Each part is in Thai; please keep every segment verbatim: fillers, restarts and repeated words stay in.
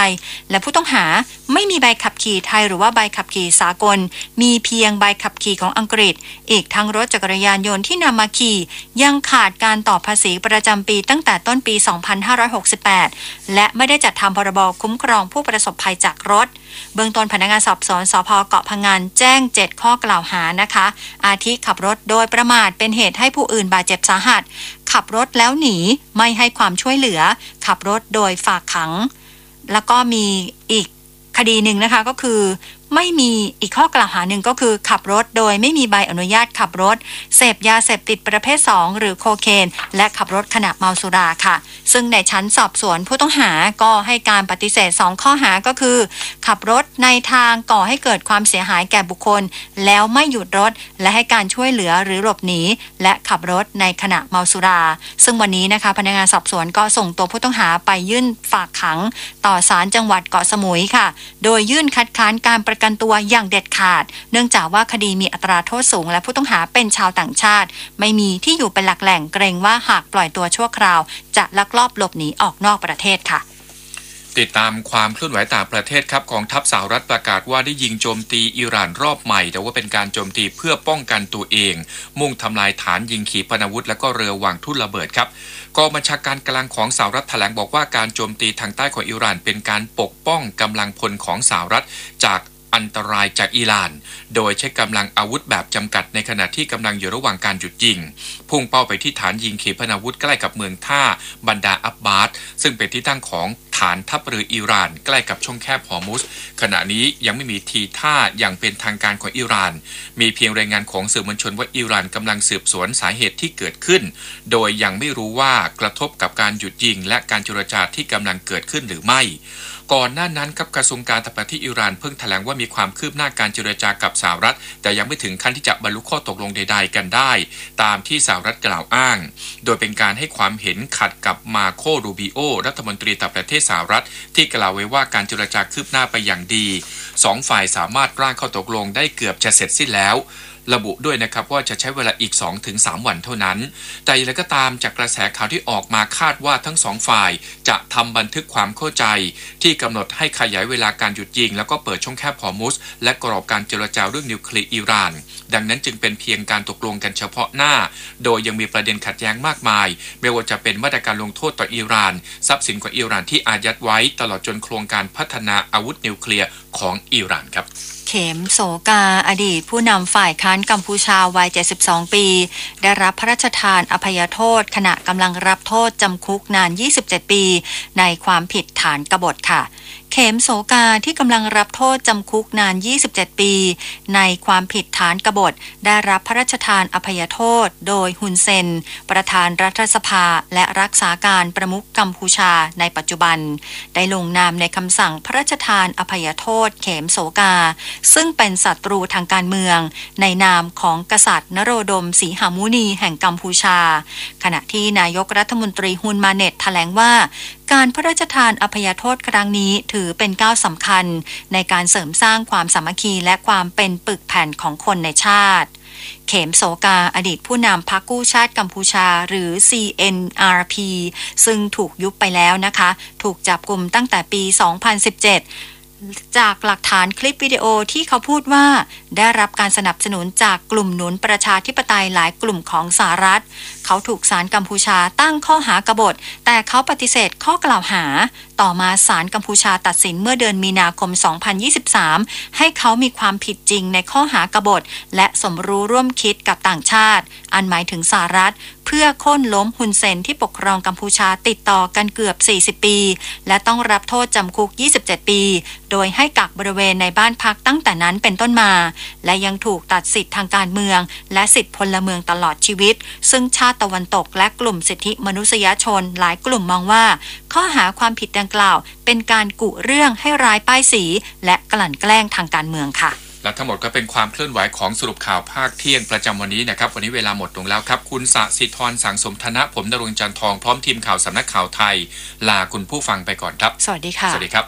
ยและผู้ต้องหาไม่มีใบขับขี่ไทยหรือว่าใบขับขี่สากลมีเพียงใบขับขี่ของอังกฤษอีกทั้งรถจักรยานยนต์ที่นำมาขี่ยังขาดการต่อภาษีประจำปีตั้งแต่ต้นปี สองพันห้าร้อยหกสิบแปด และไม่ได้จัดทำพรบคุ้มครองผู้ประสบภัยจากรถเบื้องต้นพนักงานสอบสวนสภ.เกาะพะงันแจ้งเจ็ดข้อกล่าวหานะคะอาทิขับรถโดยประมาทเป็นเหตุให้ผู้อื่นบาดเจ็บสาหัสขับรถแล้วหนีไม่ให้ความช่วยเหลือขับรถโดยฝากขังแล้วก็มีอีกคดีหนึ่งนะคะก็คือไม่มีอีกข้อกล่าวหาหนึ่งก็คือขับรถโดยไม่มีใบอนุญาตขับรถเสพยาเสพติดประเภทสองหรือโคเคนและขับรถขณะเมาสุราค่ะซึ่งในชั้นสอบสวนผู้ต้องหาก็ให้การปฏิเสธสองข้อหาก็คือขับรถในทางก่อให้เกิดความเสียหายแก่บุคคลแล้วไม่หยุดรถและให้การช่วยเหลือหรือหลบหนีและขับรถในขณะเมาสุราซึ่งวันนี้นะคะพนักงานสอบสวนก็ส่งตัวผู้ต้องหาไปยื่นฝากขังต่อศาลจังหวัดเกาะสมุยค่ะโดยยื่นคัดค้านการประกันตัวอย่างเด็ดขาดเนื่องจากว่าคดีมีอัตราโทษสูงและผู้ต้องหาเป็นชาวต่างชาติไม่มีที่อยู่เป็นหลักแหล่งเกรงว่าหากปล่อยตัวชั่วคราวจะลักลอบหลบหนีออกนอกประเทศค่ะติดตามความเคลื่อนไหวต่างประเทศครับกองทัพสหรัฐประกาศว่าได้ยิงโจมตีอิหร่านรอบใหม่แต่ว่าเป็นการโจมตีเพื่อป้องกันตัวเองมุ่งทำลายฐานยิงขีปนาวุธและก็เรือวางทุ่นระเบิดครับกองบัญชาการกลางของสหรัฐแถลงบอกว่าการโจมตีทางใต้ของอิหร่านเป็นการปกป้องกำลังพลของสหรัฐจากอันตรายจากอิหร่านโดยใช้กำลังอาวุธแบบจำกัดในขณะที่กำลังอยู่ระหว่างการหยุดยิงพุ่งเป้าไปที่ฐานยิงขีปนาวุธใกล้กับเมืองท่าบันดาอับบาสซึ่งเป็นที่ตั้งของฐานทัพเรืออิหร่านใกล้กับช่องแคบฮอร์มุซขณะนี้ยังไม่มีทีท่าอย่างเป็นทางการของอิหร่านมีเพียงรายงานของสื่อมวลชนว่าอิหร่านกำลังสืบสวนสาเหตุที่เกิดขึ้นโดยยังไม่รู้ว่ากระทบกับการหยุดยิงและการเจรจาที่กำลังเกิดขึ้นหรือไม่ก่อนหน้านั้นครับกระทรวงการต่างประเทศอิหร่านเพิ่งแถลงว่ามีความคืบหน้าการเจรจากับสหรัฐแต่ยังไม่ถึงขั้นที่จะบรรลุข้อตกลงใดๆกันได้ตามที่สหรัฐกล่าวอ้างโดยเป็นการให้ความเห็นขัดกับมาโครูบิโอรัฐมนตรีต่างประเทศสหรัฐที่กล่าวไว้ว่าการเจรจาคืบหน้าไปอย่างดีสองฝ่ายสามารถร่างข้อตกลงได้เกือบจะเสร็จสิ้นแล้วระบุด้วยนะครับว่าจะใช้เวลาอีก สองถึงสาม วันเท่านั้นแต่อย่างไรก็ตามจากกระแสข่าวที่ออกมาคาดว่าทั้งสองฝ่ายจะทำบันทึกความเข้าใจที่กำหนดให้ขยายเวลาการหยุดยิงแล้วก็เปิดช่องแคบฮอร์มุซและกรอบการเจรจาเรื่องนิวเคลียร์อิหร่านดังนั้นจึงเป็นเพียงการตกลงกันเฉพาะหน้าโดยยังมีประเด็นขัดแย้งมากมายไม่ว่าจะเป็นมาตรการลงโทษต่ออิหร่านทรัพย์สินของอิหร่านที่อายัดไว้ตลอดจนโครงการพัฒนาอาวุธนิวเคลียร์ของอิหร่านครับเข็มโสกาอดีตผู้นำฝ่ายค้านกัมพูชาวัยเจ็ดสิบสองปีได้รับพระราชทานอภัยโทษขณะกำลังรับโทษจำคุกนานยี่สิบเจ็ดปีในความผิดฐานกบฏค่ะเข็มโสกาที่กำลังรับโทษจำคุกนานยี่สิบเจ็ดปีในความผิดฐานกบฏได้รับพระราชทานอภัยโทษโดยฮุนเซนประธานรัฐสภาและรักษาการประมุขกัมพูชาในปัจจุบันได้ลงนามในคำสั่งพระราชทานอภัยโทษเข็มโสกาซึ่งเป็นศัตรูทางการเมืองในนามของกษัตริย์นโรดมศรีหมุนีแห่งกัมพูชาขณะที่นายกรัฐมนตรีฮุนมาเน็ตแถลงว่าการพระราชทานอภัยโทษครั้งนี้ถือเป็นก้าวสำคัญในการเสริมสร้างความสามัคคีและความเป็นปึกแผ่นของคนในชาติเข็มโสกาอดีตผู้นำพรรคกู้ชาติกัมพูชาหรือ ซี เอ็น อาร์ พี ซึ่งถูกยุบไปแล้วนะคะถูกจับกุมตั้งแต่ปี สองพันสิบเจ็ดจากหลักฐานคลิปวิดีโอที่เขาพูดว่าได้รับการสนับสนุนจากกลุ่มหนุนประชาธิปไตยหลายกลุ่มของสหรัฐเขาถูกศาลกัมพูชาตั้งข้อหากบฏแต่เขาปฏิเสธข้อกล่าวหาต่อมาศาลกัมพูชาตัดสินเมื่อเดือนมีนาคม สองพันยี่สิบสาม ให้เขามีความผิดจริงในข้อหากบฏและสมรู้ร่วมคิดกับต่างชาติอันหมายถึงสหรัฐเพื่อโค่นล้มฮุนเซนที่ปกครองกัมพูชาติดต่อกันเกือบสี่สิบปีและต้องรับโทษจำคุกยี่สิบเจ็ดปีโดยให้กักบริเวณในบ้านพักตั้งแต่นั้นเป็นต้นมาและยังถูกตัดสิทธิทางการเมืองและสิทธิพลเมืองตลอดชีวิตซึ่งชาติตะวันตกและกลุ่มสิทธิมนุษยชนหลายกลุ่มมองว่าข้อหาความผิดดังกล่าวเป็นการกุเรื่องให้ร้ายป้ายสีและกลั่นแกล้งทางการเมืองค่ะและทั้งหมดก็เป็นความเคลื่อนไหวของสรุปข่าวภาคเที่ยงประจำวันนี้นะครับวันนี้เวลาหมดลงแล้วครับคุณสศิธรสังสมธนะผมณรงค์จันทร์ทองพร้อมทีมข่าวสำนักข่าวไทยลาคุณผู้ฟังไปก่อนครับสวัสดีค่ะสวัสดีครับ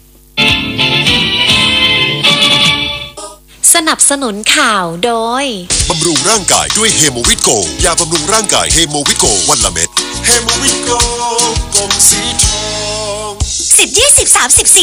สนับสนุนข่าวโดยบำรุงร่างกายด้วยเฮโมวิโกยาบำรุงร่างกายเฮโมวิโกวันละเม็ดเฮโมวิโกกลมสีทองสิบ ยี่สิบ สามสิบสี่